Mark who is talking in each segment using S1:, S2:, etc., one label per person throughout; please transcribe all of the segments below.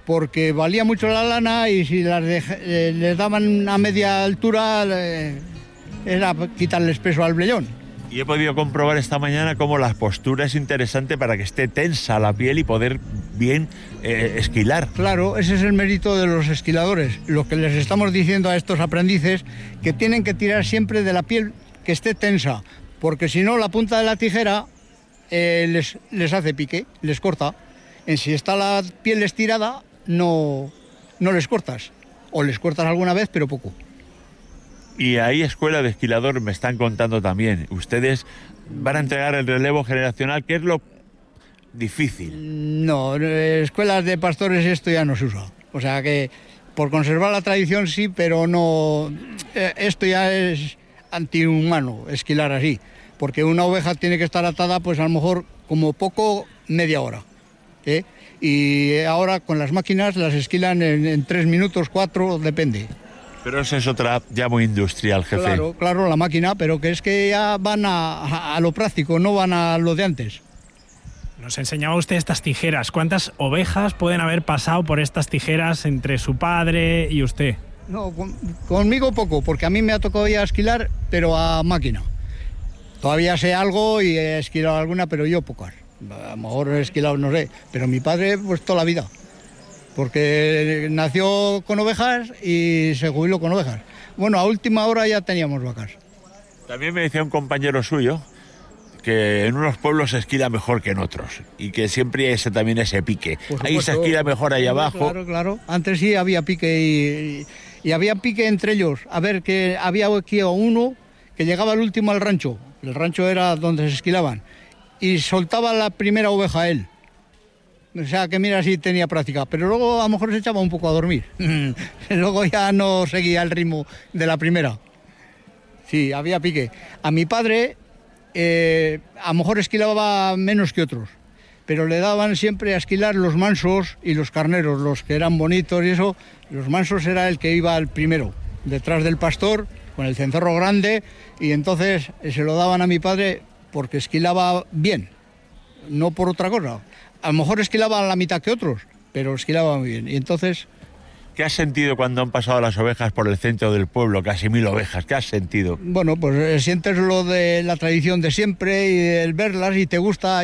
S1: porque valía mucho la lana y si les daban a media altura era quitarles peso al vellón.
S2: Y he podido comprobar esta mañana cómo la postura es interesante para que esté tensa la piel y poder bien esquilar.
S1: Claro, ese es el mérito de los esquiladores. Lo que les estamos diciendo a estos aprendices, que tienen que tirar siempre de la piel que esté tensa, porque si no la punta de la tijera les hace pique, les corta. Si está la piel estirada, no les cortas. O les cortas alguna vez, pero poco.
S2: Y ahí escuela de esquilador me están contando también. Ustedes van a entregar el relevo generacional, ¿qué es lo difícil?
S1: No, escuelas de pastores esto ya no se usa. O sea que por conservar la tradición sí, pero no. Esto ya es antihumano, esquilar así. Porque una oveja tiene que estar atada, pues a lo mejor como poco media hora. Y ahora con las máquinas las esquilan en 3 minutos, 4, depende.
S2: Pero eso es otra ya muy industrial, jefe.
S1: Claro, la máquina, pero que es que ya van a lo práctico, no van a lo de antes.
S3: Nos enseñaba usted estas tijeras. ¿Cuántas ovejas pueden haber pasado por estas tijeras entre su padre y usted?
S1: No, conmigo poco, porque a mí me ha tocado ya esquilar, pero a máquina. Todavía sé algo y he esquilado alguna, pero yo pocas. A lo mejor he esquilado, no sé, pero mi padre pues toda la vida. Porque nació con ovejas y se jubiló con ovejas. Bueno, a última hora ya teníamos vacas.
S2: También me decía un compañero suyo que en unos pueblos se esquila mejor que en otros y que siempre hay también ese pique. Ahí se esquila mejor ahí abajo.
S1: Claro. Antes sí había pique y había pique entre ellos. A ver, que había aquí uno que llegaba el último al rancho. El rancho era donde se esquilaban. Y soltaba la primera oveja él. O sea, que mira si tenía práctica, pero luego a lo mejor se echaba un poco a dormir. Luego ya no seguía el ritmo de la primera. Sí, había pique. A mi padre a lo mejor esquilaba menos que otros, pero le daban siempre a esquilar los mansos y los carneros, los que eran bonitos y eso. Los mansos era el que iba al primero, detrás del pastor, con el cencerro grande, y entonces se lo daban a mi padre porque esquilaba bien, no por otra cosa. A lo mejor esquilaba a la mitad que otros, pero esquilaba muy bien. Y entonces...
S2: ¿Qué has sentido cuando han pasado las ovejas por el centro del pueblo? Casi 1000 ovejas. ¿Qué has sentido?
S1: Bueno, pues sientes lo de la tradición de siempre y el verlas y te gusta.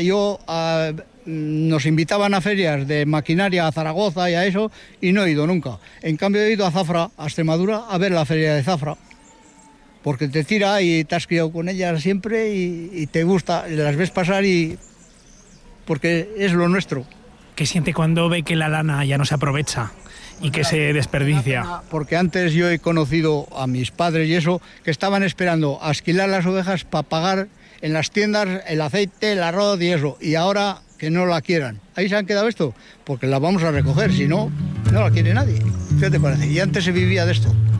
S1: Nos invitaban a ferias de maquinaria a Zaragoza y a eso y no he ido nunca. En cambio he ido a Zafra, a Extremadura, a ver la feria de Zafra. Porque te tira y te has criado con ellas siempre y te gusta. Las ves pasar y... porque es lo nuestro.
S3: ¿Qué siente cuando ve que la lana ya no se aprovecha y que se desperdicia?
S1: Porque antes yo he conocido a mis padres y eso, que estaban esperando a esquilar las ovejas para pagar en las tiendas el aceite, el arroz y eso, y ahora que no la quieran. Ahí se han quedado esto, porque la vamos a recoger, si no, no la quiere nadie. ¿Qué te parece? Y antes se vivía de esto.